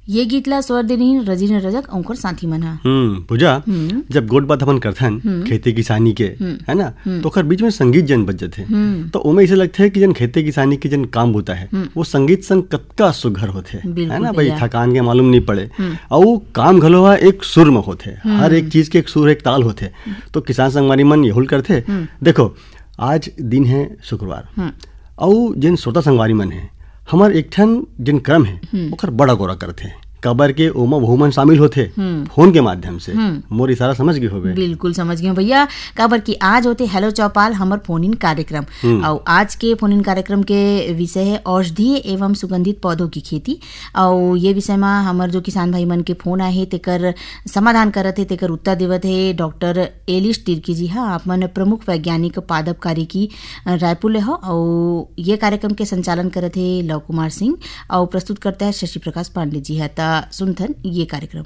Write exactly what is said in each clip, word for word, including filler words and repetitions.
ये गीतला स्वर देनी रजीन रजक औंकर साथी मन हा। हम्म पूजा जब गोट बात अपन करथन खेती किसानी के है ना, तो ओकर बीच में संगीत जन बज जाथे, तो ओमे ऐसे लगथे है कि जन खेती किसानी के जन काम होता है वो संगीत संग कतका सुघर होथे है ना भाई, थकान के मालूम नहीं पड़े और वो काम घलो हा एक सुर में होथे, हर एक चीज के एक सुर एक ताल होथे। तो किसान संगवारी मन यहुल करथे। देखो आज दिन है शुक्रवार और जिन श्रोता संगवारी मन है हमार एक ठन जिन क्रम है ओकर बड़ा गोरा करथे, कबर के ओमा बहुमन शामिल होथे फोन के माध्यम से। मोर इशारा समझ गए होबे? बिल्कुल समझ गए भैया। कबर की आज होते हेलो चौपाल हमर फोन इन कार्यक्रम, और आज के फोन इन कार्यक्रम के विषय है औषधीय एवं सुगंधित पौधों की खेती। और ये विषय में हमर जो किसान भाई मन के फोन आए तेकर समाधान करत है, तेकर उत्तर देवत है डॉक्टर एलिस तिर्की जी। हाँ, आप मन प्रमुख वैज्ञानिक पादप कार्यकी रायपुर ले हो, और ये कार्यक्रम के संचालन करत है लव कुमार सिंह और प्रस्तुत करता है शशि प्रकाश पांडे जी है। सुनथन ये कार्यक्रम।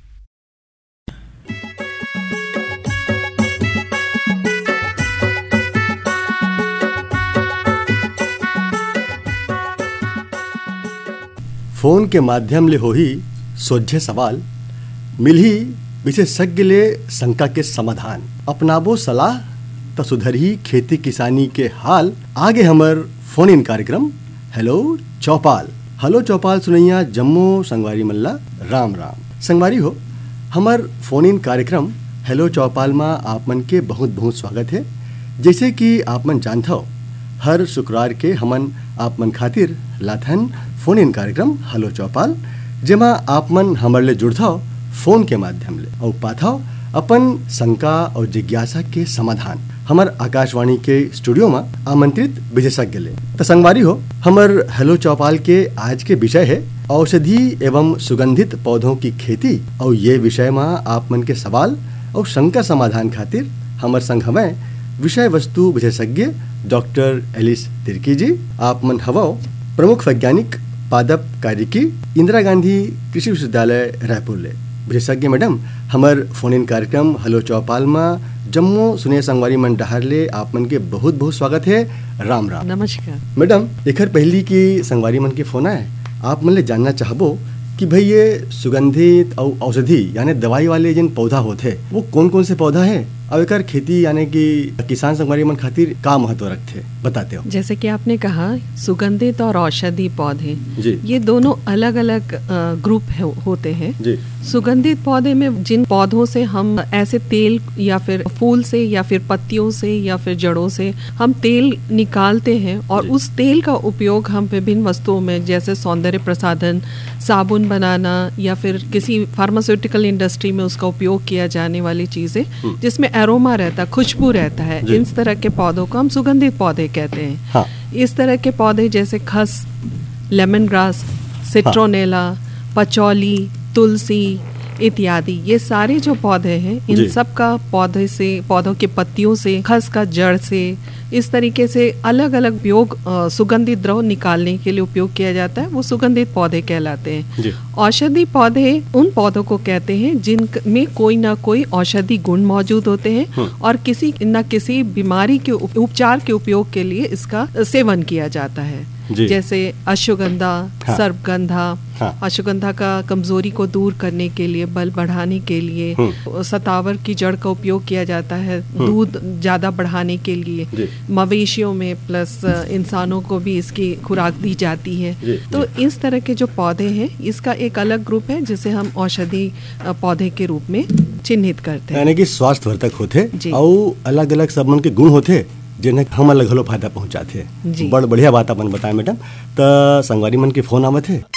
फोन के माध्यम ले होही सोझे सवाल, मिलही विशेषज्ञ ले शंका के समाधान, अपनाबो सलाह त सुधरही खेती किसानी के हाल। आगे हमर फोन इन कार्यक्रम हेलो चौपाल। हेलो चौपाल सुनैया जम्मू संगवारी मल्ला राम राम। संगवारी हो, हमार फोन इन कार्यक्रम हेलो चौपाल में आप मन के बहुत बहुत स्वागत है। जैसे कि आप मन जानता हो हर शुक्रवार के हमन आप मन खातिर लाथन फोन इन कार्यक्रम हेलो चौपाल, जेमा आप मन हमर ले जुड़ता हो फोन के माध्यम ले और पाता हो अपन शंका और जिज्ञासा के समाधान हमर आकाशवाणी के स्टूडियो में आमंत्रित विशेषज्ञ ले। तो संगवारी हो, हमर हेलो चौपाल के आज के विषय है औषधि एवं सुगंधित पौधों की खेती। और ये विषय में आप मन के सवाल और शंका समाधान खातिर हमर संग हमें विषय वस्तु विशेषज्ञ डॉक्टर एलिस तिर्की जी। आप मन हवा प्रमुख वैज्ञानिक पादप कार्यकी इंदिरा गांधी कृषि विश्वविद्यालय रायपुर ले। विशेषज्ञ मैडम, हमार फोन इन कार्यक्रम हेलो चौपाल में जम्मू सुनिया संगवारी मन डहार ले आप मन के बहुत बहुत स्वागत है। राम राम। नमस्कार मैडम। एकर पहली की संगवारी मन के फोन आए, आप मन ले जानना चाहबो कि भाई ये सुगंधित और औषधि यानी दवाई वाले जिन पौधा होते वो कौन कौन से पौधा है और एकर खेती यानी कि किसान संगवारी मन खातिर का महत्व रखते, बताते हो? जैसे कि आपने कहा सुगंधित और औषधि पौधे जी, ये दोनों अलग अलग ग्रुप है, होते हैं जी। सुगंधित पौधे में जिन पौधों से हम ऐसे तेल या फिर फूल से या फिर पत्तियों से या फिर जड़ों से हम तेल निकालते हैं और उस तेल का उपयोग हम विभिन्न वस्तुओं में जैसे सौंदर्य प्रसाधन, साबुन बनाना या फिर किसी फार्मास्यूटिकल इंडस्ट्री में उसका उपयोग किया जाने वाली चीजें जिसमें एरोमा रहता, खुशबू रहता है, इस तरह के पौधों को हम सुगंधित पौधे कहते हैं। हाँ। इस तरह के पौधे जैसे खस, लेमन ग्रास, सिट्रोनेला, पचौली, तुलसी इत्यादि, ये सारे जो पौधे हैं इन सब का पौधे से, पौधों के पत्तियों से, खस का जड़ से, इस तरीके से अलग अलग उपयोग सुगंधित द्रव निकालने के लिए उपयोग किया जाता है, वो सुगंधित पौधे कहलाते हैं। औषधि पौधे उन पौधों को कहते हैं जिनमें कोई ना कोई औषधि गुण मौजूद होते हैं और किसी न किसी बीमारी के उपचार के उपयोग के लिए इसका सेवन किया जाता है। जैसे अश्वगंधा, हाँ। सर्पगंधा, हाँ। अश्वगंधा का कमजोरी को दूर करने के लिए, बल बढ़ाने के लिए, सतावर की जड़ का उपयोग किया जाता है दूध ज्यादा बढ़ाने के लिए, मवेशियों में प्लस इंसानों को भी इसकी खुराक दी जाती है। तो इस तरह के जो पौधे हैं इसका एक अलग ग्रुप है जिसे हम औषधि पौधे के रूप में चिन्हित करते हैं। यानी कि स्वास्थ्यवर्धक होते और अलग अलग सब मन के गुण होते जिन्हें हम अलग हलो फायदा पहुंचाते हैं। बड़ बढ़िया बात अपन बताए मैडम। तो संगवारी मन के फोन आवत है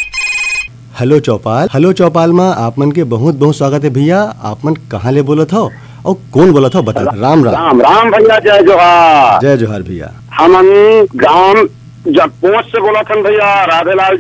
हेलो चौपाल। हेलो चौपाल में आप मन के बहुत बहुत स्वागत है भैया। आप मन कहाँ ले बोलत हो और कौन बोलत हो बता? राम राम। राम राम भैया, जय जोहार। जय जोहार भैया। हम गांव जब पोस्ट से बोला था भैया राधेलाल